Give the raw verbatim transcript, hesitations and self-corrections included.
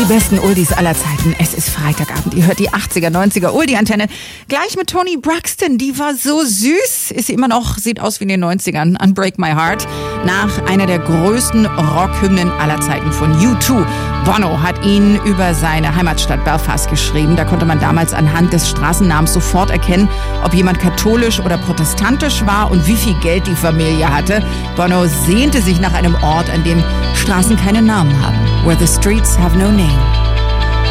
Die besten Oldies aller Zeiten. Es ist Freitagabend. Ihr hört die achtziger, neunziger Oldie-Antenne. Gleich mit Toni Braxton. Die war so süß. Ist sie immer noch, sieht aus wie in den neunzigern. Unbreak My Heart. Nach einer der größten Rockhymnen aller Zeiten von U zwei. Bono hat ihn über seine Heimatstadt Belfast geschrieben. Da konnte man damals anhand des Straßennamens sofort erkennen, ob jemand katholisch oder protestantisch war und wie viel Geld die Familie hatte. Bono sehnte sich nach einem Ort, an dem Straßen keinen Namen haben. Where the streets have no name.